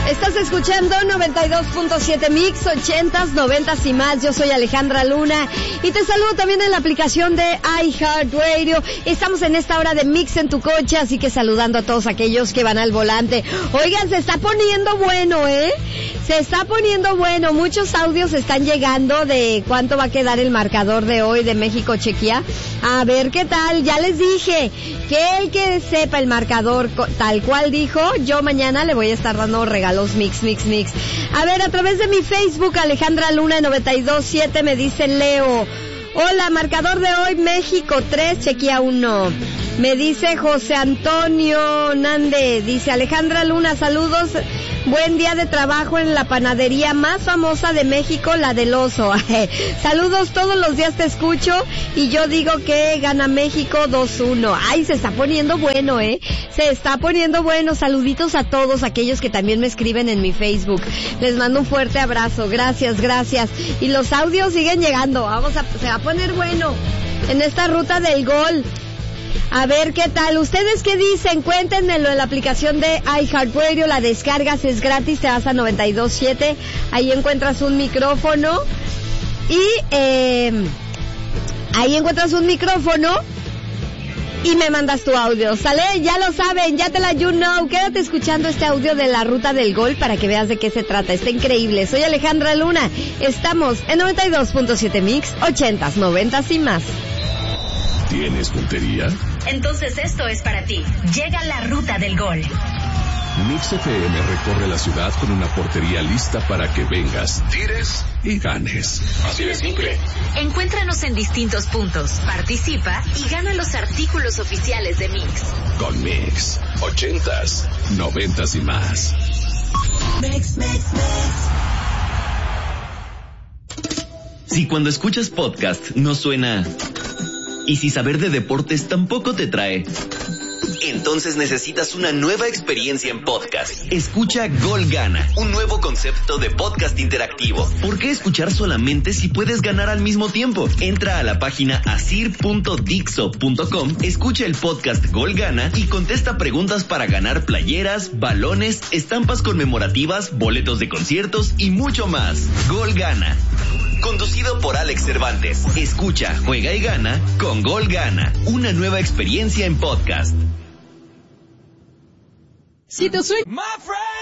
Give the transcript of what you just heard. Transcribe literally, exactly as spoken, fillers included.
Estás escuchando noventa y dos punto siete Mix, ochentas, noventas y más. Yo soy Alejandra Luna y te saludo también en la aplicación de iHeartRadio. Estamos en esta hora de Mix en tu coche, así que saludando a todos aquellos que van al volante. Oigan, se está poniendo bueno, ¿eh? Se está poniendo bueno. Muchos audios están llegando de cuánto va a quedar el marcador de hoy de México-Chequia. A ver qué tal. Ya les dije que el que sepa el marcador tal cual dijo, yo mañana le voy a estar dando regalos mix, mix, mix. A ver, a través de mi Facebook, Alejandra Luna noventa y dos punto siete, me dice Leo. Hola, marcador de hoy, México tres, Chequia uno. Me dice José Antonio Nande, dice Alejandra Luna, saludos, buen día de trabajo en la panadería más famosa de México, la del Oso. Saludos, todos los días te escucho y yo digo que gana México dos uno. Ay, se está poniendo bueno, ¿eh? Se está poniendo bueno. Saluditos a todos aquellos que también me escriben en mi Facebook. Les mando un fuerte abrazo. Gracias, gracias. Y los audios siguen llegando. Vamos a, se va a poner bueno en esta ruta del gol. A ver qué tal, ¿ustedes qué dicen? Cuéntenmelo en la aplicación de iHeartRadio, la descargas, es gratis, te vas a noventa y dos punto siete, ahí encuentras un micrófono y eh, ahí encuentras un micrófono y me mandas tu audio, ¿sale? Ya lo saben, ya te la you know, quédate escuchando este audio de la ruta del gol para que veas de qué se trata, está increíble. Soy Alejandra Luna, estamos en noventa y dos punto siete Mix, ochentas, noventas y más. ¿Tienes puntería? Entonces esto es para ti. Llega la ruta del gol. Mix F M recorre la ciudad con una portería lista para que vengas, tires y ganes. Así de simple. Encuéntranos en distintos puntos, participa y gana los artículos oficiales de Mix. Con Mix, ochentas, noventas y más. Mix, mix, mix. Si cuando escuchas podcast no suena... Y si saber de deportes tampoco te trae, entonces necesitas una nueva experiencia en podcast. Escucha Gol Gana, un nuevo concepto de podcast interactivo. ¿Por qué escuchar solamente si puedes ganar al mismo tiempo? Entra a la página asir punto dixo punto com, escucha el podcast Gol Gana y contesta preguntas para ganar playeras, balones, estampas conmemorativas, boletos de conciertos y mucho más. Gol Gana. Conducido por Alex Cervantes. Escucha, juega y gana con Gol Gana. Una nueva experiencia en podcast. Si te soy...